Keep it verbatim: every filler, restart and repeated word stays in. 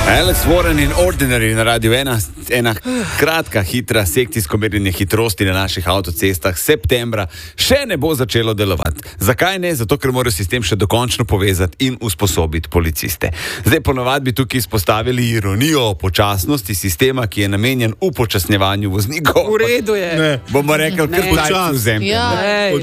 Alex Warren in Ordinary na Radio ena, ena kratka, hitra sekcijsko merjenje hitrosti na naših avtocestah septembra še ne bo začelo delovati. Zakaj ne? Zato, ker morajo sistem še dokončno povezati in usposobiti policiste. Zdaj ponovadi bi tukaj izpostavili ironijo o počasnosti sistema, ki je namenjen upočasnjevanju voznikov. V redu je. Ne. Bomo rekli, kar počasno vzem. Ja.